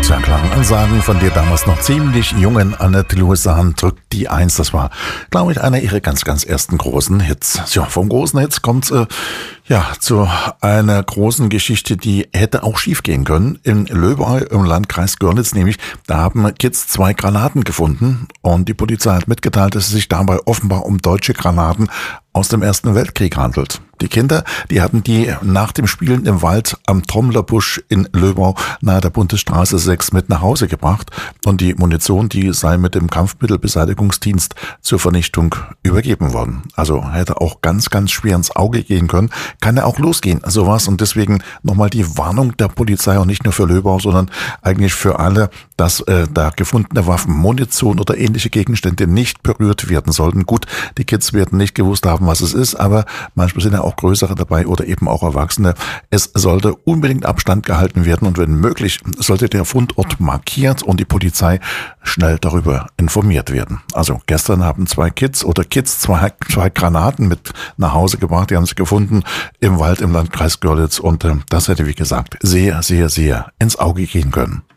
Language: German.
Sehr klare Ansagen von der damals noch ziemlich jungen Annette Louisan, drückt die Eins. Das war, glaube ich, einer ihrer ganz, ganz ersten großen Hits. Ja, vom großen Hits kommt zu einer großen Geschichte, die hätte auch schief gehen können. In Löbau im Landkreis Görlitz nämlich, da haben Kids 2 Granaten gefunden und die Polizei hat mitgeteilt, dass es sich dabei offenbar um deutsche Granaten aus dem Ersten Weltkrieg handelt. Die Kinder, die hatten die nach dem Spielen im Wald am Trommlerbusch in Löbau nahe der Bundesstraße 6 mit nach Hause gebracht und die Munition, die sei mit dem Kampfmittelbeseitigungsdienst zur Vernichtung übergeben worden. Also hätte auch ganz, ganz schwer ins Auge gehen können. Kann ja auch losgehen, sowas. Und deswegen nochmal die Warnung der Polizei, auch nicht nur für Löbau, sondern eigentlich für alle, dass da gefundene Waffen, Munition oder ähnliche Gegenstände nicht berührt werden sollten. Gut, die Kids werden nicht gewusst haben, was es ist, aber manchmal sind ja auch Größere dabei oder eben auch Erwachsene. Es sollte unbedingt Abstand gehalten werden und wenn möglich, sollte der Fundort markiert und die Polizei schnell darüber informiert werden. Also gestern haben 2 Kids zwei Granaten mit nach Hause gebracht. Die haben sie gefunden im Wald im Landkreis Görlitz und das hätte, wie gesagt, sehr, sehr, sehr ins Auge gehen können.